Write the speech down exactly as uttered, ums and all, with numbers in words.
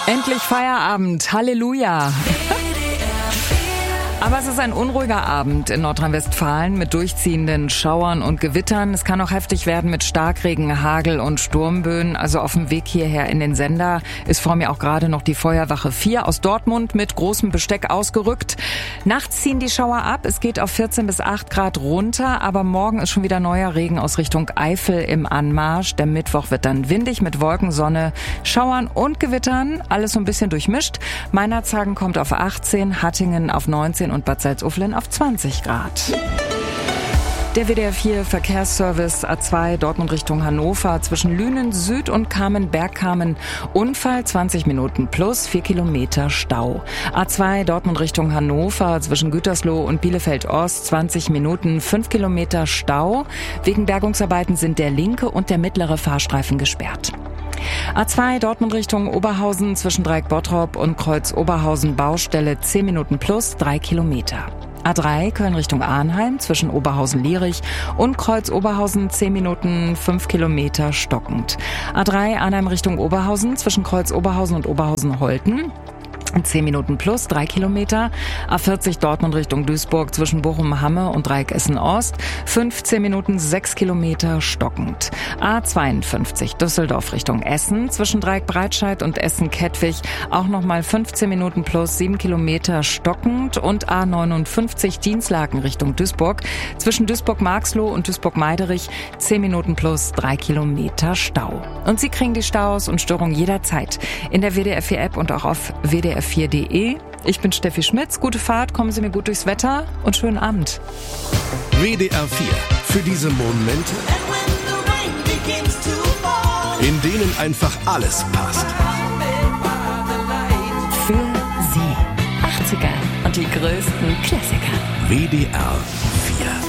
Endlich Feierabend, Halleluja. Aber es ist ein unruhiger Abend in Nordrhein-Westfalen mit durchziehenden Schauern und Gewittern. Es kann auch heftig werden mit Starkregen, Hagel und Sturmböen. Also auf dem Weg hierher in den Sender ist vor mir auch gerade noch die Feuerwache vier aus Dortmund mit großem Besteck ausgerückt. Nachts ziehen die Schauer ab. Es geht auf vierzehn bis acht Grad runter. Aber morgen ist schon wieder neuer Regen aus Richtung Eifel im Anmarsch. Der Mittwoch wird dann windig mit Wolken, Sonne, Schauern und Gewittern. Alles so ein bisschen durchmischt. Meinerzhagen kommt auf achtzehn, Hattingen auf neunzehn und Bad Salzuflen auf zwanzig Grad. Der W D R vier Verkehrsservice A zwei Dortmund Richtung Hannover zwischen Lünen Süd und Kamen-Bergkamen. Unfall zwanzig Minuten plus vier Kilometer Stau. A zwei Dortmund Richtung Hannover zwischen Gütersloh und Bielefeld Ost zwanzig Minuten fünf Kilometer Stau. Wegen Bergungsarbeiten sind der linke und der mittlere Fahrstreifen gesperrt. A zwei Dortmund Richtung Oberhausen zwischen Dreieck-Bottrop und Kreuz Oberhausen Baustelle zehn Minuten plus drei Kilometer. A drei Köln Richtung Arnheim zwischen Oberhausen-Lierich und Kreuz Oberhausen zehn Minuten fünf Kilometer stockend. A drei Arnheim Richtung Oberhausen zwischen Kreuz Oberhausen und Oberhausen-Holten zehn Minuten plus drei Kilometer. A vierzig Dortmund Richtung Duisburg zwischen Bochum-Hamme und Dreieck Essen-Ost fünfzehn Minuten sechs Kilometer stockend. A zweiundfünfzig Düsseldorf Richtung Essen zwischen Dreieck Breitscheid und Essen-Kettwig auch nochmal fünfzehn Minuten plus sieben Kilometer stockend. Und A neunundfünfzig Dienstlaken Richtung Duisburg zwischen Duisburg-Marxloh und Duisburg-Meiderich zehn Minuten plus drei Kilometer Stau. Und Sie kriegen die Staus und Störungen jederzeit in der W D R vier App und auch auf w d r vier punkt de. Ich bin Steffi Schmitz. Gute Fahrt, kommen Sie mir gut durchs Wetter und schönen Abend. W D R vier. Für diese Momente, in denen einfach alles passt. Für Sie. achtziger und die größten Klassiker. W D R vier.